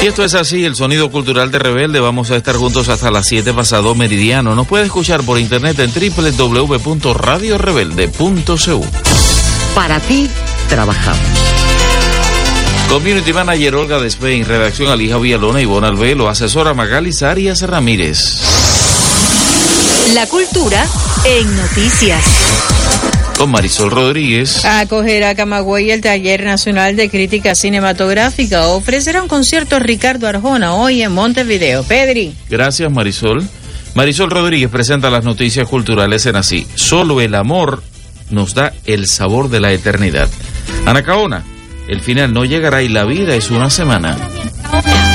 Y esto es así, el sonido cultural de Rebelde. Vamos a estar juntos hasta las 7 pasado meridiano. Nos puede escuchar por internet en www.radiorebelde.cu. Para ti, trabajamos. Community Manager Olga Despein, redacción Alija Villalona, Ivonne Albelo, asesora Magalis Arias Ramírez. La cultura en noticias. Con Marisol Rodríguez. Acogerá Camagüey el Taller Nacional de Crítica Cinematográfica. Ofrecerá un concierto Ricardo Arjona hoy en Montevideo. Pedri. Gracias, Marisol. Marisol Rodríguez presenta las noticias culturales en Así. Solo el amor nos da el sabor de la eternidad. Ana Caona, el final no llegará y la vida es una semana.